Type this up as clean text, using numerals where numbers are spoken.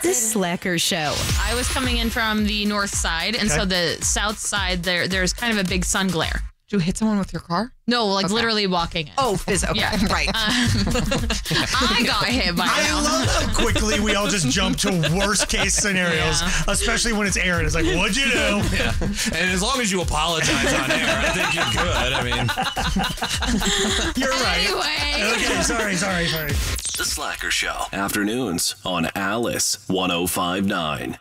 The Slacker Show. I was coming in from the north side, and so the south side, there's kind of a big sun glare. Did you hit someone with your car? No, literally walking in. Oh, okay, Yeah. right. I got hit by I love how quickly we all just jump to worst case scenarios, especially when it's Aaron. It's like, what'd you do? Yeah. And as long as you apologize on air, I think you're good. I mean, You're right. Anyway. Okay, sorry. The Slacker Show. Afternoons on Alice 105.9.